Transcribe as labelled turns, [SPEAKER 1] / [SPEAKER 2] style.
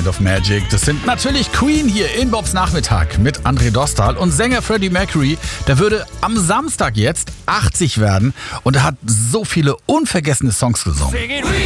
[SPEAKER 1] Kind of Magic. Das sind natürlich Queen hier in Bobs Nachmittag mit André Dostal und Sänger Freddie Mercury. Der würde am Samstag jetzt 80 werden und er hat so viele unvergessene Songs gesungen.